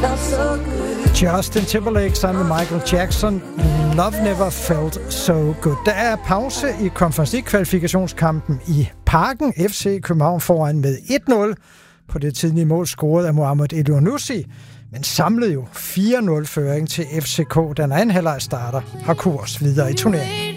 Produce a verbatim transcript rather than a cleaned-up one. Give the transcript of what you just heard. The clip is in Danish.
Justin Timberlake sammen med Michael Jackson. Love never felt so good. Der er pause i Conference League-kvalifikationskampen i Parken. F C København foran med et nul på det tidlige mål scoret af Mohamed Elyounoussi, men samlede jo fire nul føring til F C K, den anden halvleg starter, har kurs videre i turneringen.